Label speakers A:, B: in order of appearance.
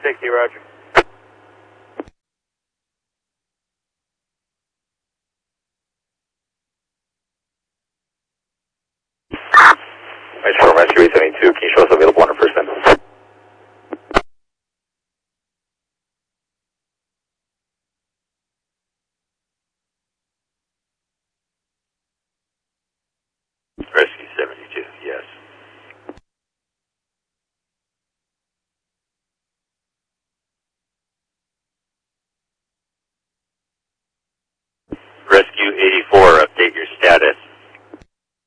A: 60, roger.
B: Nice for Rescue 872. Can you show us available on our first end? Rescue 72, yes. Rescue 84,